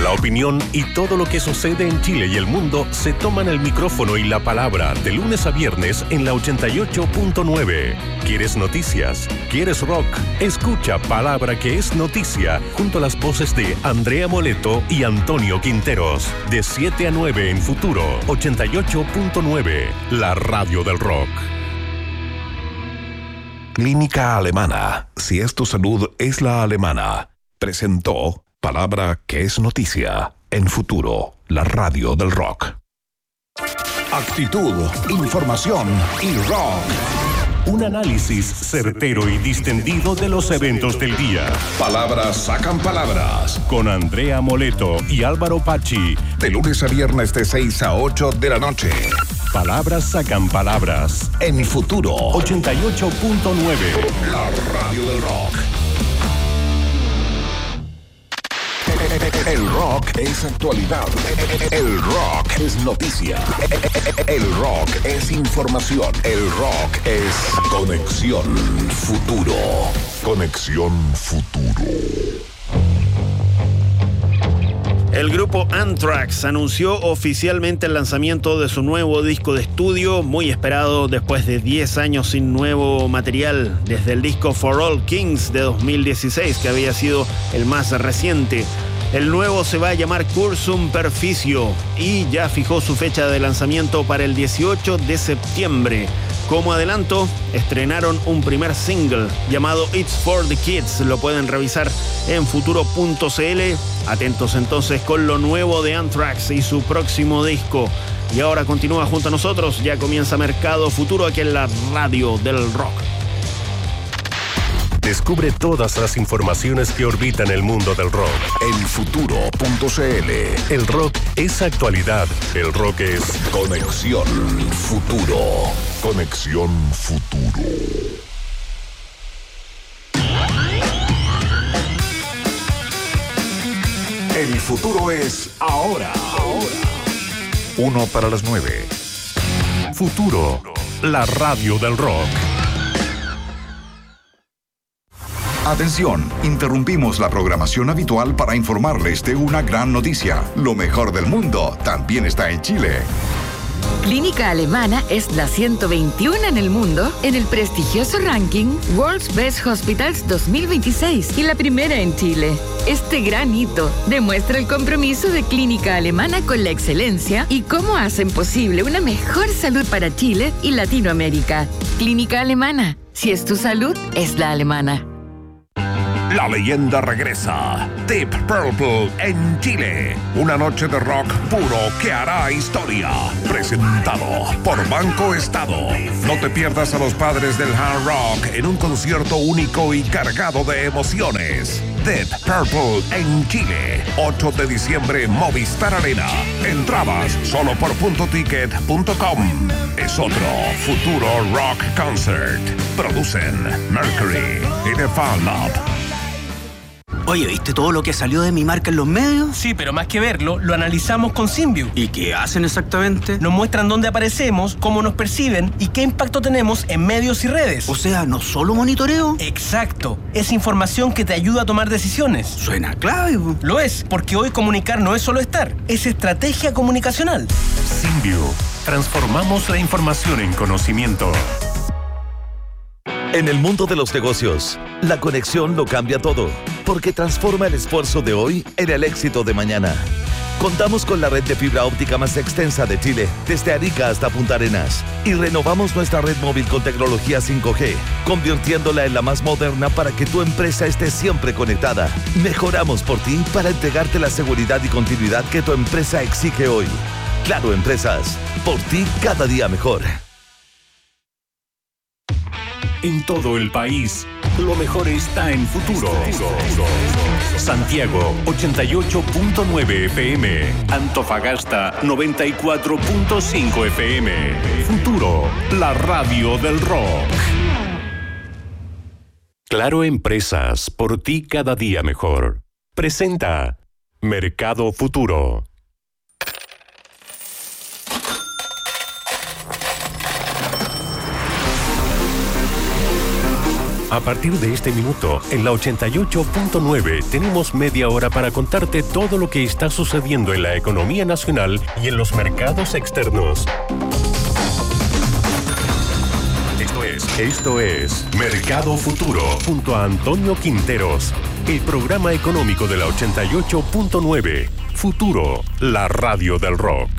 La opinión y todo lo que sucede en Chile y el mundo se toman el micrófono y la palabra de lunes a viernes en la 88.9. ¿Quieres noticias? ¿Quieres rock? Escucha Palabra que es noticia junto a las voces de Andrea Moleto y Antonio Quinteros. De 7 a 9 en Futuro 88.9, la radio del rock. Clínica Alemana. Si es tu salud, es la alemana. Presentó Palabra que es noticia en Futuro, la radio del rock. Actitud, información y rock. Un análisis certero y distendido de los eventos del día. Palabras sacan palabras. Con Andrea Moleto y Álvaro Pachi. De lunes a viernes de 6 a 8 de la noche. Palabras sacan palabras. En Futuro 88.9. La radio del rock. El rock es actualidad. El rock es noticia. El rock es información. El rock es Conexión Futuro. Conexión Futuro. El grupo Anthrax anunció oficialmente el lanzamiento de su nuevo disco de estudio, muy esperado después de 10 años sin nuevo material, desde el disco For All Kings de 2016, que había sido el más reciente. El nuevo se va a llamar Cursum Perficio y ya fijó su fecha de lanzamiento para el 18 de septiembre. Como adelanto, estrenaron un primer single llamado It's for the Kids. Lo pueden revisar en futuro.cl. Atentos entonces con lo nuevo de Anthrax y su próximo disco. Y ahora continúa junto a nosotros. Ya comienza Mercado Futuro aquí en la radio del rock. Descubre todas las informaciones que orbitan el mundo del rock. En futuro.cl. El rock es actualidad. El rock es Conexión Futuro. Conexión Futuro. El futuro es ahora. 1 para las 9. Futuro, la radio del rock. Atención, interrumpimos la programación habitual para informarles de una gran noticia. Lo mejor del mundo también está en Chile. Clínica Alemana es la 121 en el mundo en el prestigioso ranking World's Best Hospitals 2026 y la primera en Chile. Este gran hito demuestra el compromiso de Clínica Alemana con la excelencia y cómo hacen posible una mejor salud para Chile y Latinoamérica. Clínica Alemana, si es tu salud, es la alemana. La leyenda regresa. Deep Purple en Chile. Una noche de rock puro que hará historia. Presentado por Banco Estado. No te pierdas a los padres del hard rock en un concierto único y cargado de emociones. Deep Purple en Chile. 8 de diciembre, Movistar Arena. Entradas solo por .ticket.com. Es otro Futuro Rock Concert. Producen Mercury y The Fan Lab. Oye, ¿viste todo lo que salió de mi marca en los medios? Sí, pero más que verlo, lo analizamos con Symbiu. ¿Y qué hacen exactamente? Nos muestran dónde aparecemos, cómo nos perciben y qué impacto tenemos en medios y redes. O sea, ¿no solo monitoreo? Exacto. Es información que te ayuda a tomar decisiones. Suena clave. Lo es, porque hoy comunicar no es solo estar, es estrategia comunicacional. Symbiu. Transformamos la información en conocimiento. En el mundo de los negocios, la conexión lo cambia todo, porque transforma el esfuerzo de hoy en el éxito de mañana. Contamos con la red de fibra óptica más extensa de Chile, desde Arica hasta Punta Arenas, y renovamos nuestra red móvil con tecnología 5G, convirtiéndola en la más moderna para que tu empresa esté siempre conectada. Mejoramos por ti para entregarte la seguridad y continuidad que tu empresa exige hoy. Claro Empresas, por ti cada día mejor. En todo el país, lo mejor está en Futuro. Santiago, 88.9 FM. Antofagasta, 94.5 FM. Futuro, la radio del rock. Claro Empresas, por ti cada día mejor. Presenta Mercado Futuro. A partir de este minuto, en la 88.9 tenemos media hora para contarte todo lo que está sucediendo en la economía nacional y en los mercados externos. Esto es Mercado Futuro junto a Antonio Quinteros, el programa económico de la 88.9. Futuro, la radio del rock.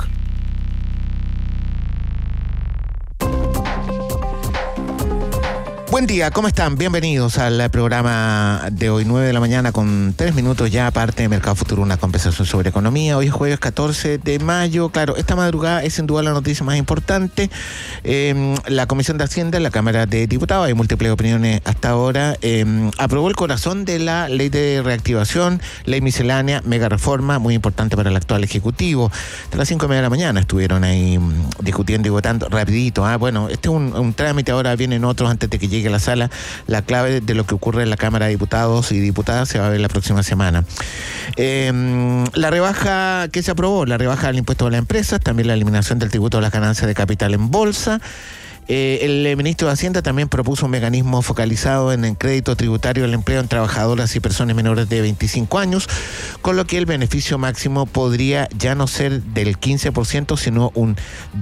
Buen día, ¿cómo están? Bienvenidos al programa de hoy, 9 de la mañana, con 3 minutos ya, aparte de Mercado Futuro, una conversación sobre economía. Hoy es jueves 14 de mayo. Claro, esta madrugada es sin duda la noticia más importante. La Comisión de Hacienda, la Cámara de Diputados, hay múltiples opiniones hasta ahora, aprobó el corazón de la ley de reactivación, ley miscelánea, mega reforma, muy importante para el actual Ejecutivo. Hasta las 5:30 de la mañana estuvieron ahí discutiendo y votando rapidito. Bueno, este es un trámite, ahora vienen otros antes de que llegue a la sala. La clave de lo que ocurre en la Cámara de Diputados y Diputadas se va a ver la próxima semana. La rebaja que se aprobó, la rebaja del impuesto a las empresas, también la eliminación del tributo a las ganancias de capital en bolsa. El ministro de Hacienda también propuso un mecanismo focalizado en el crédito tributario del empleo en trabajadoras y personas menores de 25 años, con lo que el beneficio máximo podría ya no ser del 15%, sino un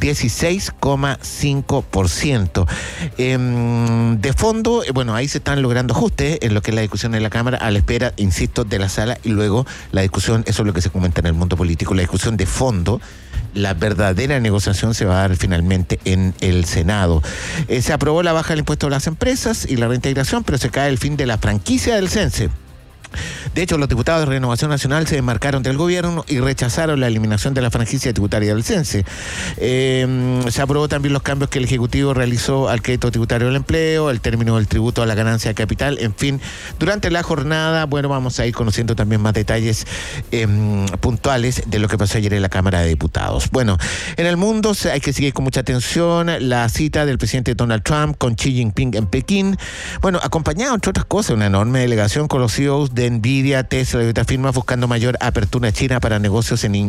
16,5%. De fondo, bueno, ahí se están logrando ajustes en lo que es la discusión en la Cámara, a la espera, insisto, de la sala, y luego la discusión, eso es lo que se comenta en el mundo político, la discusión de fondo. La verdadera negociación se va a dar finalmente en el Senado. Se aprobó la baja del impuesto a las empresas y la reintegración, pero se cae el fin de la franquicia del CENSE. De hecho, los diputados de Renovación Nacional se desmarcaron del gobierno y rechazaron la eliminación de la franquicia tributaria del CENSE. Se aprobó también los cambios que el Ejecutivo realizó al crédito tributario del empleo, el término del tributo a la ganancia de capital, en fin. Durante la jornada, bueno, vamos a ir conociendo también más detalles puntuales de lo que pasó ayer en la Cámara de Diputados. Bueno, en el mundo hay que seguir con mucha atención la cita del presidente Donald Trump con Xi Jinping en Pekín. Bueno, acompañado, entre otras cosas, una enorme delegación con los CEOs de Nvidia, Tesla y otras firmas buscando mayor apertura china para negocios en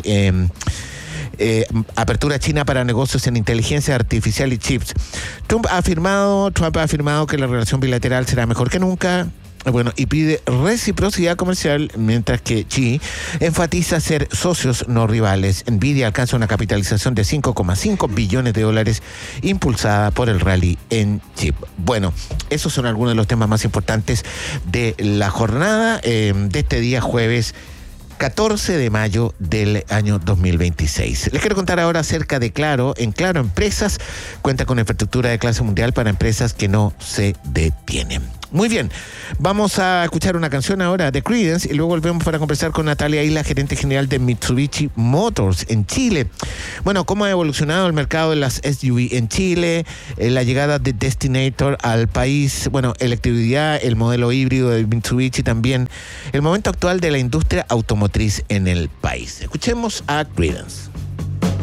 inteligencia artificial y chips. Trump ha afirmado que la relación bilateral será mejor que nunca. Bueno, y pide reciprocidad comercial, mientras que Xi enfatiza ser socios, no rivales. Nvidia alcanza una capitalización de $5,5 billones impulsada por el rally en chip. Bueno, esos son algunos de los temas más importantes de la jornada de este día jueves 14 de mayo del año 2026. Les quiero contar ahora acerca de Claro. En Claro Empresas cuenta con infraestructura de clase mundial para empresas que no se detienen. Muy bien, vamos a escuchar una canción ahora de Creedence y luego volvemos para conversar con Natalia Isla, gerente general de Mitsubishi Motors en Chile. Bueno, cómo ha evolucionado el mercado de las SUV en Chile, la llegada de Destinator al país, bueno, electricidad, el modelo híbrido de Mitsubishi también, el momento actual de la industria automotriz en el país. Escuchemos a Creedence.